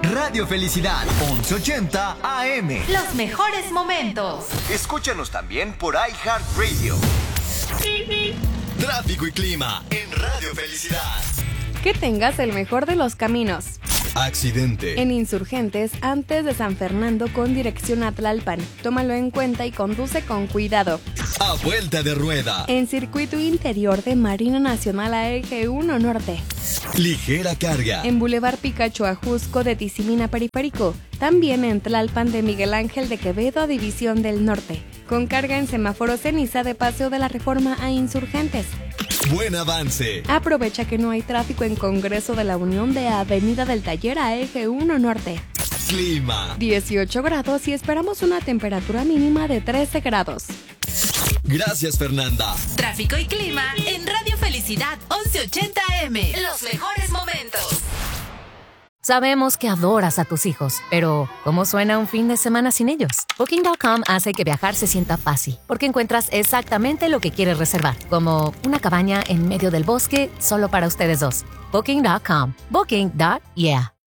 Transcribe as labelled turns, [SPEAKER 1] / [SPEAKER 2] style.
[SPEAKER 1] Radio Felicidad, 1180 AM.
[SPEAKER 2] Los mejores momentos.
[SPEAKER 1] Escúchanos también por iHeartRadio. Tráfico y clima en Radio Felicidad.
[SPEAKER 3] Que tengas el mejor de los caminos.
[SPEAKER 1] Accidente.
[SPEAKER 3] En Insurgentes, antes de San Fernando con dirección a Tlalpan. Tómalo en cuenta y conduce con cuidado.
[SPEAKER 1] A vuelta de rueda.
[SPEAKER 3] En circuito interior de Marina Nacional a Eje 1 Norte.
[SPEAKER 1] Ligera carga.
[SPEAKER 3] En Boulevard Picacho a Jusco de Tizimín a Periférico. También en Tlalpan de Miguel Ángel de Quevedo a División del Norte. Con carga en semáforo ceniza de Paseo de la Reforma a Insurgentes.
[SPEAKER 1] Buen avance.
[SPEAKER 3] Aprovecha que no hay tráfico en Congreso de la Unión de Avenida del Taller a Eje 1 Norte.
[SPEAKER 1] Clima.
[SPEAKER 3] 18 grados y esperamos una temperatura mínima de 13 grados.
[SPEAKER 1] Gracias, Fernanda.
[SPEAKER 2] Tráfico y clima en Radio Felicidad 1180 AM. Los mejores momentos.
[SPEAKER 4] Sabemos que adoras a tus hijos, pero ¿cómo suena un fin de semana sin ellos? Booking.com hace que viajar se sienta fácil, porque encuentras exactamente lo que quieres reservar, como una cabaña en medio del bosque solo para ustedes dos. Booking.com. Booking.yeah.